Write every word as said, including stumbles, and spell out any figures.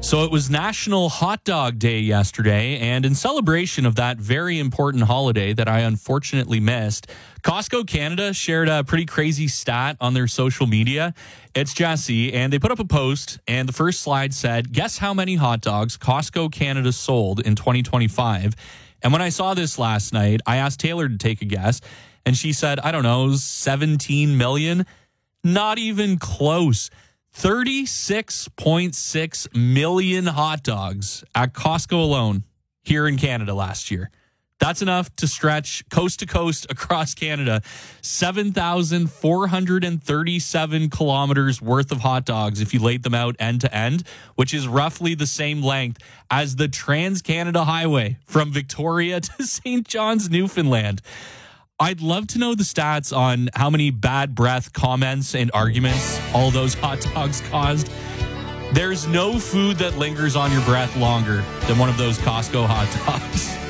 So it was National Hot Dog Day yesterday, and in celebration of that very important holiday that I unfortunately missed, Costco Canada shared a pretty crazy stat on their social media. It's Jesse, and they put up a post, and the first slide said, guess how many hot dogs Costco Canada sold in twenty twenty-five? And when I saw this last night, I asked Taylor to take a guess, and she said, I don't know, seventeen million? Not even close. thirty-six point six million hot dogs at Costco alone here in Canada last year. That's enough to stretch coast to coast across Canada. seven thousand four hundred thirty-seven kilometers worth of hot dogs if you laid them out end to end, which is roughly the same length as the Trans-Canada Highway from Victoria to Saint John's, Newfoundland. I'd love to know the stats on how many bad breath comments and arguments all those hot dogs caused. There's no food that lingers on your breath longer than one of those Costco hot dogs.